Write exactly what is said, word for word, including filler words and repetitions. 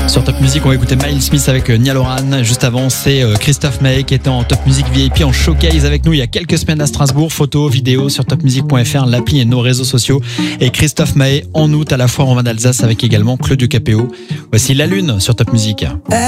Sur Top Music, on va écouter Miles Smith avec Niall Horan. Juste avant, c'est Christophe Maé qui était en Top Music V I P en showcase avec nous il y a quelques semaines à Strasbourg. Photos, vidéos sur top music point f r, l'appli et nos réseaux sociaux. Et Christophe Maé en août à la foire en vin d'Alsace avec également Claudio Capéo. Voici La Lune sur Top Music.